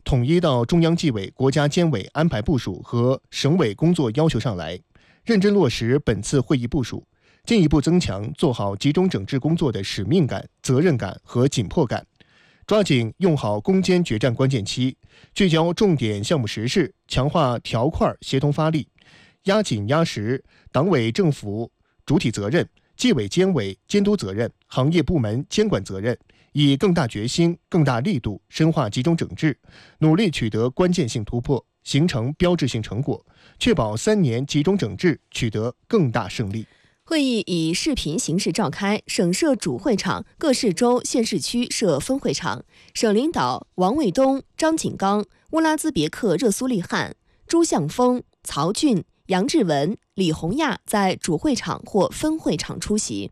统一到中央纪委、国家监委安排部署和省委工作要求上来，认真落实本次会议部署，进一步增强做好集中整治工作的使命感、责任感和紧迫感，抓紧用好攻坚决战关键期，聚焦重点项目实事，强化条块协同发力，压紧压实党委政府主体责任、纪委监委监督责任、行业部门监管责任，以更大决心、更大力度深化集中整治，努力取得关键性突破，形成标志性成果，确保3年集中整治取得更大胜利。 会议以视频形式召开，省设主会场，各市州、县市区设分会场。省领导王卫东、张锦刚、乌拉兹别克热苏利汗、朱向峰、曹俊、杨志文、李洪亚在主会场或分会场出席。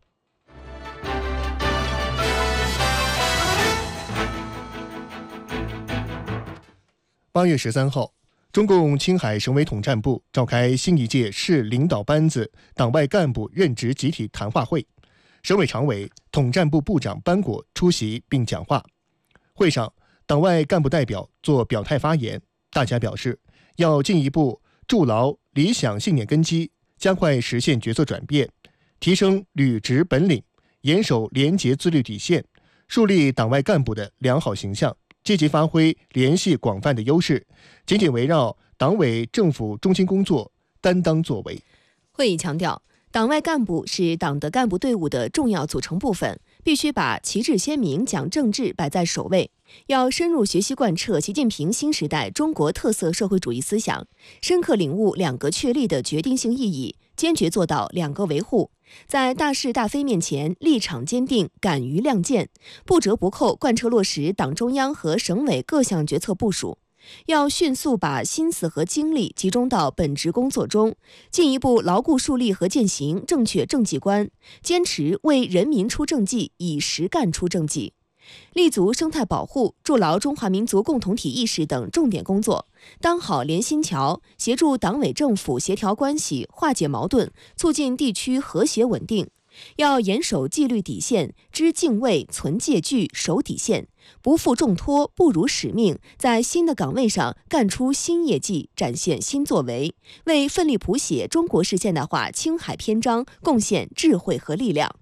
8月13号，中共青海省委统战部召开新一届市领导班子党外干部任职集体谈话会，省委常委、统战部部长班果出席并讲话。会上，党外干部代表作表态发言，大家表示要进一步筑牢理想信念根基，加快实现角色转变，提升履职本领，严守廉洁自律底线，树立党外干部的良好形象，积极发挥联系广泛的优势，紧紧围绕党委政府中心工作担当作为。 会议强调，党外干部是党的干部队伍的重要组成部分，必须把旗帜鲜明讲政治摆在首位，要深入学习贯彻习近平新时代中国特色社会主义思想，深刻领悟2个确立的决定性意义，坚决做到2个维护，在大是大非面前立场坚定，敢于亮剑，不折不扣贯彻落实党中央和省委各项决策部署。要迅速把心思和精力集中到本职工作中，进一步牢固树立和践行正确政绩观，坚持为人民出政绩，以实干出政绩，立足生态保护，筑牢中华民族共同体意识等重点工作，当好连心桥，协助党委政府协调关系，化解矛盾，促进地区和谐稳定。要严守纪律底线，知敬畏，存戒惧，守底线，不负重托，不辱使命，在新的岗位上干出新业绩，展现新作为，为奋力谱写中国式现代化青海篇章贡献智慧和力量。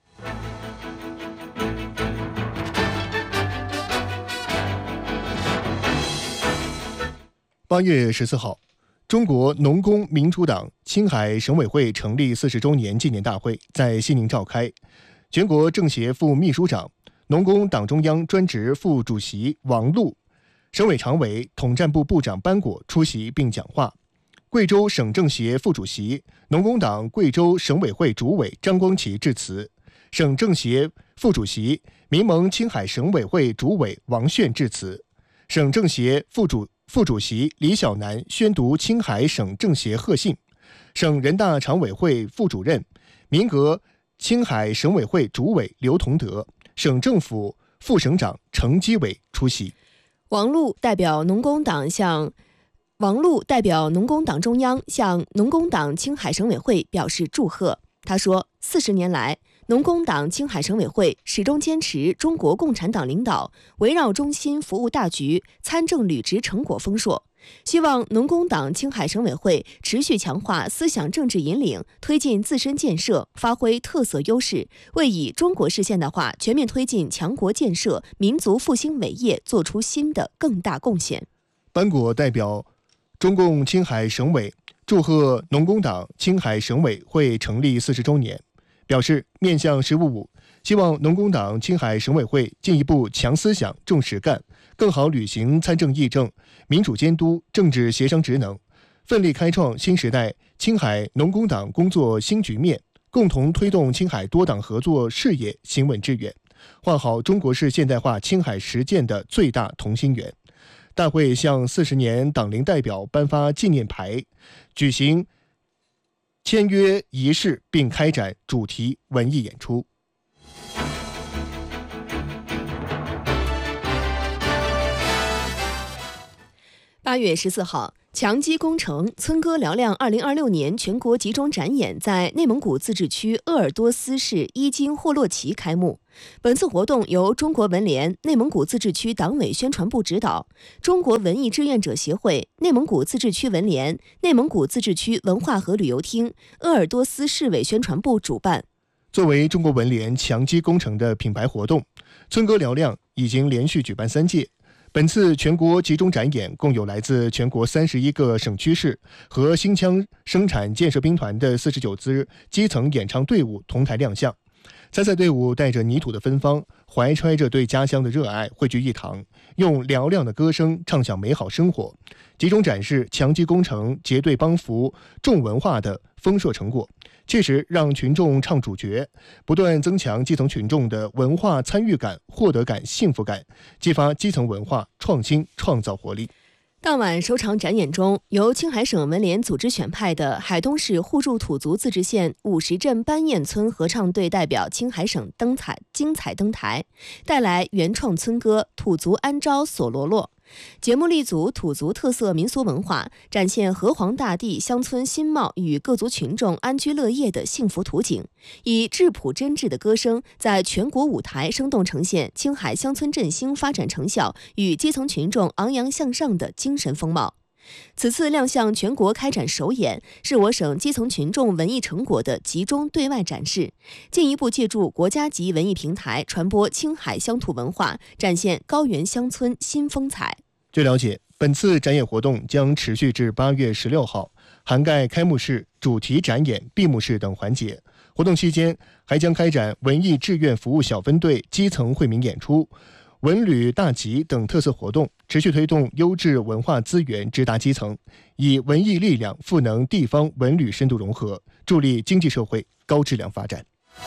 8月14号，中国农工民主党青海省委会成立40周年纪念大会在西宁召开，全国政协副秘书长、农工党中央专职副主席王璐、省委常委、统战部部长班果出席并讲话。贵州省政协副主席、农工党贵州省委会主委张光奇致辞，省政协副主席、民盟青海省委会主委王炫致辞，省政协副主席李小南宣读青海省政协贺信，省人大常委会副主任、民革青海省委会主委刘同德、省政府副省长程基伟出席。 王璐代表农工党中央向农工党青海省委会表示祝贺。他说，40年来，农工党青海省委会始终坚持中国共产党领导，围绕中心服务大局，参政履职成果丰硕。希望农工党青海省委会持续强化思想政治引领，推进自身建设，发挥特色优势，为以中国式现代化全面推进强国建设、民族复兴伟业做出新的更大贡献。 班果代表中共青海省委祝贺农工党青海省委会成立40周年，表示面向十五五，希望农工党青海省委会进一步强思想、重实干，更好履行参政议政、民主监督、政治协商职能，奋力开创新时代青海农工党工作新局面，共同推动青海多党合作事业行稳致远，画好中国式现代化青海实践的最大同心圆。大会向40年党龄代表颁发纪念牌，举行签约仪式，并开展主题文艺演出。 8月14号， 强基工程村歌嘹亮2026年全国集中展演在内蒙古自治区鄂尔多斯市伊金霍洛旗开幕。本次活动由中国文联、内蒙古自治区党委宣传部指导，中国文艺志愿者协会、内蒙古自治区文联、内蒙古自治区文化和旅游厅、鄂尔多斯市委宣传部主办。 作为中国文联强基工程的品牌活动，村歌嘹亮已经连续举办3届。本次全国集中展演共有来自全国31个省区市和新疆生产建设兵团的49支基层演唱队伍同台亮相。参赛队伍带着泥土的芬芳，怀揣着对家乡的热爱汇聚一堂，用嘹亮的歌声唱响美好生活，集中展示强基工程结对帮扶重文化的丰硕成果，切实让群众唱主角，不断增强基层群众的文化参与感、获得感、幸福感，激发基层文化创新创造活力。 当晚首场展演中，由青海省文联组织选派的海东市互助土族自治县50镇班堰村合唱队代表青海省精彩登台，带来原创村歌《土族安招索罗洛》。节目立足土族特色民俗文化，展现河湟大地乡村新貌与各族群众安居乐业的幸福图景，以质朴真挚的歌声，在全国舞台生动呈现青海乡村振兴发展成效与基层群众昂扬向上的精神风貌。此次亮相全国开展首演，是我省基层群众文艺成果的集中对外展示，进一步借助国家级文艺平台传播青海乡土文化，展现高原乡村新风采。 据了解，本次展演活动将持续至8月16号，涵盖开幕式、主题展演、闭幕式等环节。活动期间还将开展文艺志愿服务小分队基层惠民演出、文旅大集等特色活动，持续推动优质文化资源直达基层，以文艺力量赋能地方文旅深度融合，助力经济社会高质量发展。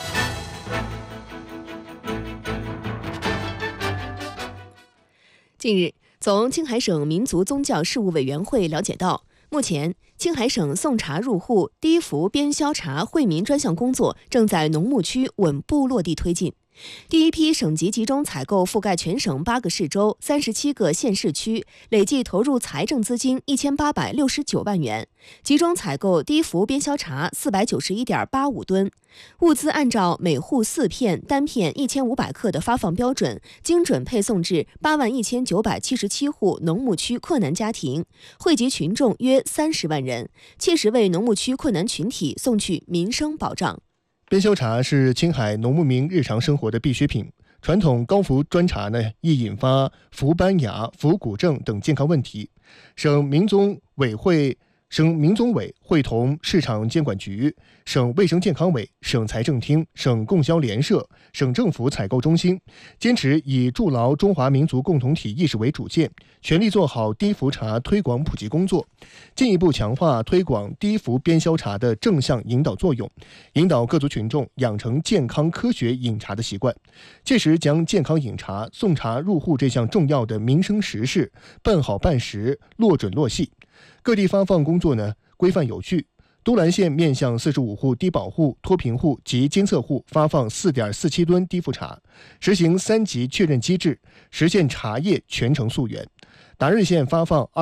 近日，从青海省民族宗教事务委员会了解到，目前青海省送茶入户、低福边销茶惠民专项工作正在农牧区稳步落地推进。第一批省级集中采购覆盖全省8个市州、37个县市区，累计投入财政资金1869万元，集中采购低福边销茶491.85吨。物资按照每户4片、单片1500克的发放标准，精准配送至81977户农牧区困难家庭，惠及群众约30万人，切实为农牧区困难群体送去民生保障。 边销茶是青海农牧民日常生活的必需品，传统高福砖茶易引发福斑牙、福骨症等健康问题。省民宗委会同市场监管局、省卫生健康委、省财政厅、省供销联社、省政府采购中心，坚持以筑牢中华民族共同体意识为主线，全力做好低福茶推广普及工作，进一步强化推广低福边销茶的正向引导作用，引导各族群众养成健康科学饮茶的习惯，切实将健康饮茶、送茶入户这项重要的民生实事办好办实、落准落细。各地发放工作规范有序，都兰县面向45户低保户、脱贫户及监测户发放4.47吨低福茶，实行3级确认机制，实现茶叶全程溯源。达日县发放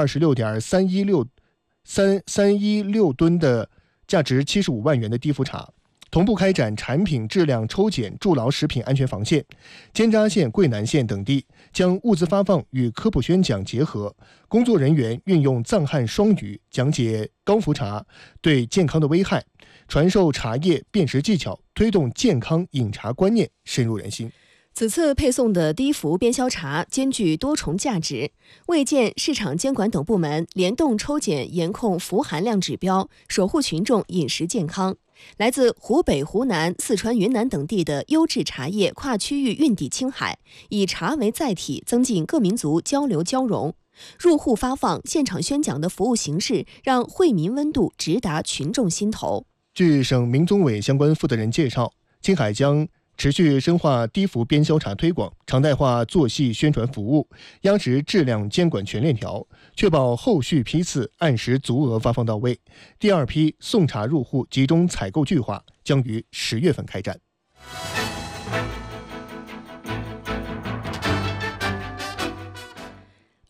26.316吨的价值75万元的低福茶，同步开展产品质量抽检，筑牢食品安全防线。尖扎县、桂南县等地将物资发放与科普宣讲结合，工作人员运用藏汉双语讲解高福茶对健康的危害，传授茶叶辨识技巧，推动健康饮茶观念深入人心。 此次配送的低福边销茶兼具多重价值，卫健、市场监管等部门联动抽检严控麸含量指标，守护群众饮食健康。来自湖北、湖南、四川、云南等地的优质茶叶跨区域运抵青海，以茶为载体，增进各民族交流交融。入户发放、现场宣讲的服务形式，让惠民温度直达群众心头。 据省民宗委相关负责人介绍，青海将持续深化低福边销茶推广，常态化做细宣传服务，压实质量监管全链条，确保后续批次按时足额发放到位。第2批送茶入户集中采购计划将于10月份开展。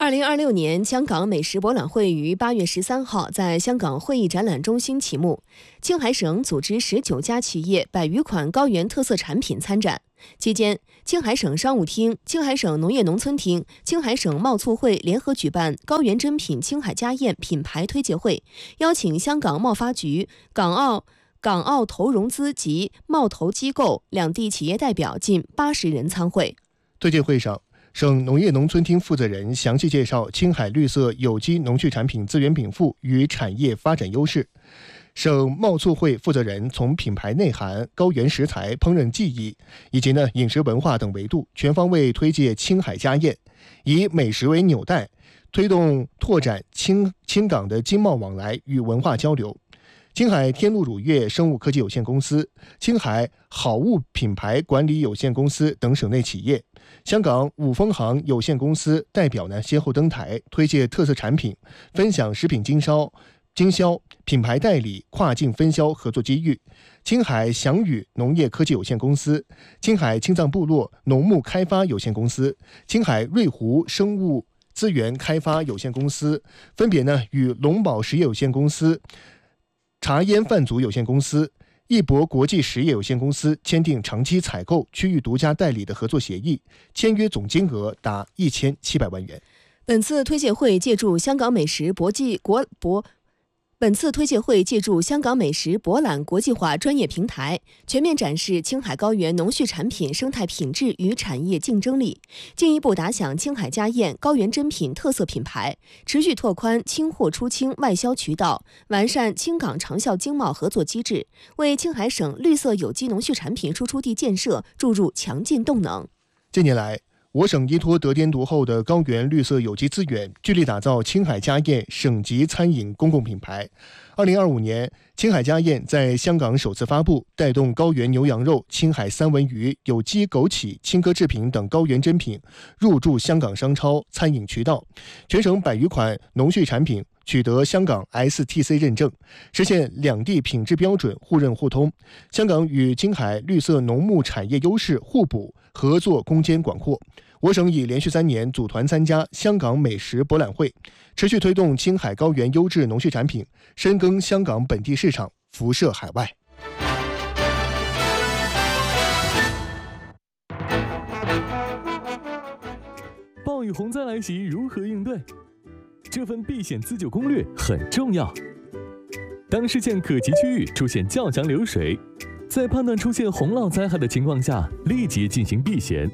2026年香港美食博览会于8月13号在香港会议展览中心启幕。青海省组织19家企业100余款高原特色产品参展。期间，青海省商务厅、青海省农业农村厅、青海省贸促会联合举办高原珍品青海家宴品牌推介会，邀请香港贸发局、港澳投融资及贸投机构两地企业代表近80人参会。 推介会上，省农业农村厅负责人详细介绍青海绿色有机农畜产品资源禀赋与产业发展优势。省贸促会负责人从品牌内涵、高原食材、烹饪技艺以及饮食文化等维度全方位推介青海家宴，以美食为纽带，推动拓展青港的经贸往来与文化交流。青海天路乳业生物科技有限公司、青海好物品牌管理有限公司等省内企业，香港五丰行有限公司代表先后登台推介特色产品，分享食品经销、品牌代理、跨境分销合作机遇。青海祥宇农业科技有限公司、青海青藏部落农牧开发有限公司、青海瑞湖生物资源开发有限公司分别与龙宝实业有限公司、茶烟饭组有限公司、易博国际实业有限公司签订长期采购、区域独家代理的合作协议，签约总金额达1700万元。 本次推介会借助香港美食博览国际化专业平台，全面展示青海高原农畜产品生态品质与产业竞争力，进一步打响青海家宴高原珍品特色品牌，持续拓宽青货出清外销渠道，完善青港长效经贸合作机制，为青海省绿色有机农畜产品输出地建设注入强劲动能。 近年来，我省依托得天独厚的高原绿色有机资源，聚力打造青海家宴省级餐饮公共品牌。2025年，青海家宴在香港首次发布，带动高原牛羊肉、青海三文鱼、有机枸杞、青稞制品等高原珍品入驻香港商超餐饮渠道，全省100余款农畜产品取得香港 STC 认证，实现两地品质标准互认互通。香港与青海绿色农牧产业优势互补，合作空间广阔。我省已连续3年组团参加香港美食博览会，持续推动青海高原优质农畜产品深耕香港本地市场，辐射海外。 暴雨洪灾来袭，如何应对？这份避险自救攻略很重要。当事件可及区域出现较强流水，在判断出现洪涝灾害的情况下，立即进行避险。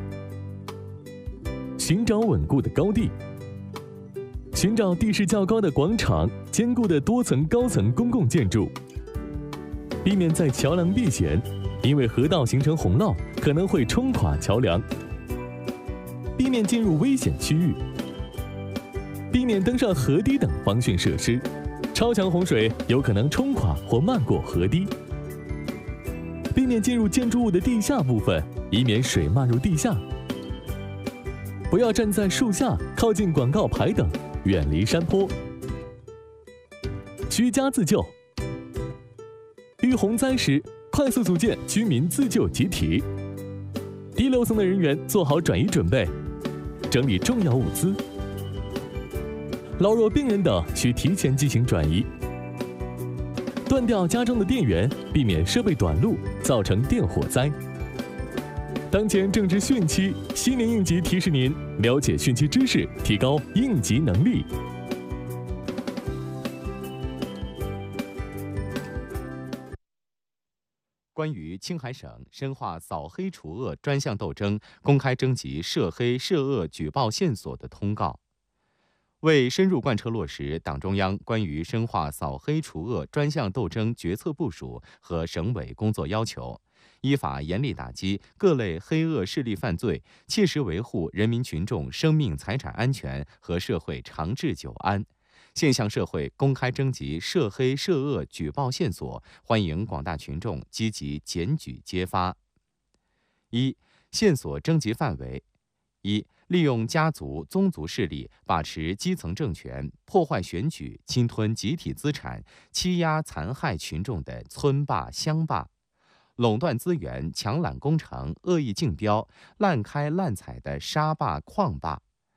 寻找稳固的高地，寻找地势较高的广场、坚固的多层高层公共建筑，避免在桥梁避险，因为河道形成洪涝可能会冲垮桥梁。避免进入危险区域，避免登上河堤等防汛设施，超强洪水有可能冲垮或漫过河堤。避免进入建筑物的地下部分，以免水漫入地下。不要站在树下、靠近广告牌等，远离山坡。居家自救，遇洪灾时，快速组建居民自救集体。低楼层的人员做好转移准备，整理重要物资。老弱病人等需提前进行转移。断掉家中的电源，避免设备短路，造成电火灾。当前正值汛期，新年应急提示您了解汛期知识，提高应急能力。 关于青海省深化扫黑除恶专项斗争公开征集涉黑涉恶举报线索的通告，为深入贯彻落实党中央关于深化扫黑除恶专项斗争决策部署和省委工作要求，依法严厉打击各类黑恶势力犯罪，切实维护人民群众生命财产安全和社会长治久安。现向社会公开征集涉黑涉恶举报线索，欢迎广大群众积极检举揭发。一、线索征集范围：一、利用家族、宗族势力把持基层政权，破坏选举，侵吞集体资产，欺压残害群众的村霸、乡霸。垄断资源、强揽工程、恶意竞标、滥开滥采的沙霸、矿霸，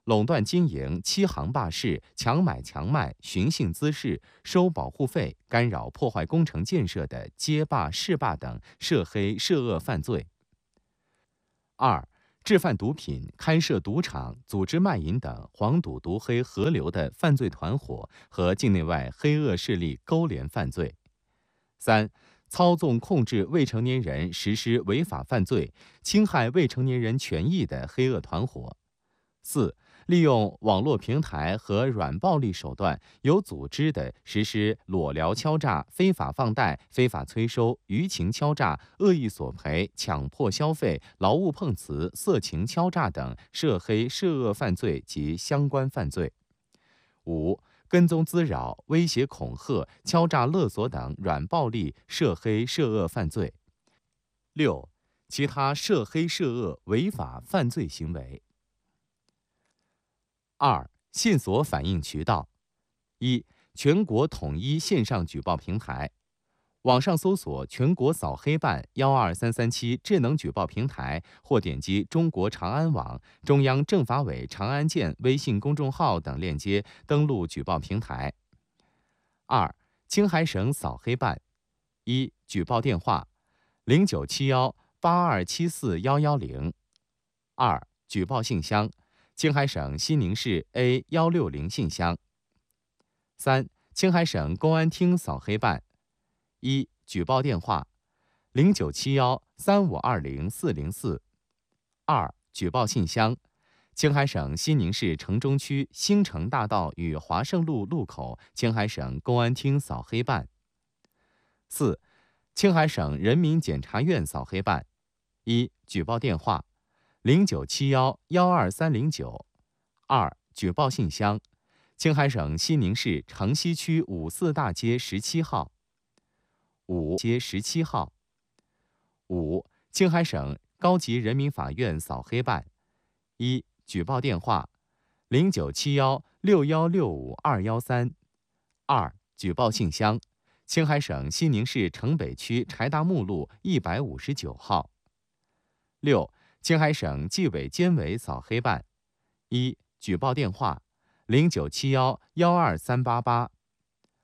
垄断经营、欺行霸市、强买强卖、寻衅滋事、收保护费、干扰破坏工程建设的街霸、市霸等涉黑涉恶犯罪。2、制贩毒品、开设赌场、组织卖淫等黄赌毒黑合流的犯罪团伙和境内外黑恶势力勾连犯罪。3、操纵控制未成年人实施违法犯罪、侵害未成年人权益的黑恶团伙。4、利用网络平台和软暴力手段，有组织地实施裸聊敲诈、非法放贷、非法催收、舆情敲诈、恶意索赔、强迫消费、劳务碰瓷、色情敲诈等涉黑涉恶犯罪及相关犯罪。5、跟踪滋扰、威胁恐吓、敲诈勒索等软暴力涉黑涉恶犯罪。6、其他涉黑涉恶违法犯罪行为。2、线索反映渠道。1、全国统一线上举报平台，网上搜索全国扫黑办12337智能举报平台，或点击中国长安网、中央政法委长安县微信公众号等链接登录举报平台。2、青海省扫黑办。1、举报电话097182741110。2、举报信箱青海省西宁市 A160信箱。3、青海省公安厅扫黑办。1、举报电话09713520-404。2、举报信箱青海省西宁市城中区兴城大道与华盛路路口青海省公安厅扫黑办。4、青海省人民检察院扫黑办。1、举报电话0971-12309。2、举报信箱青海省西宁市城西区54大街17号。5、街17号。5、青海省高级人民法院扫黑办。1、举报电话09716165-213。2、举报信箱青海省西宁市城北区柴达木路159号。6、青海省纪委监委扫黑办。1、举报电话0971-12388。